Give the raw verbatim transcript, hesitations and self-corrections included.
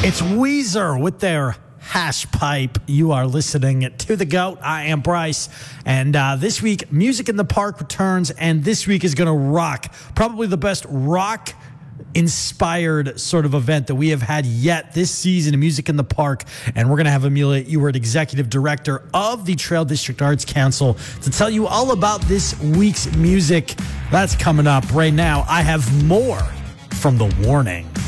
It's Weezer with their Hash Pipe. You are listening to The GOAT. I am Bryce. And uh, this week, Music in the Park returns, and this week is going to rock. Probably the best rock inspired sort of event that we have had yet this season of Music in the Park. And we're going to have Amelia Ewart, Executive Director of the Trail District Arts Council, to tell you all about this week's music. That's coming up right now. I have more from The Warning.